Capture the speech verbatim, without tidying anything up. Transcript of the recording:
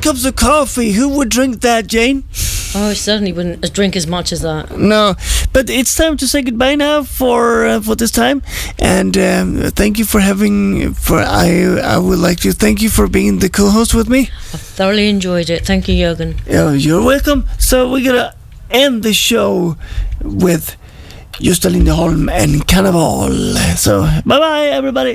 cups of coffee. Who would drink that, Jane? Oh, I certainly wouldn't drink as much as that. No, but it's time to say goodbye now for uh, for this time, and um, thank you for having. For I I would like to thank you for being the co-host with me. I thoroughly enjoyed it. Thank you, Jürgen. Yeah, you're welcome. So we're gonna end the show with Gösta Linderholm and Carnival. So bye bye, everybody.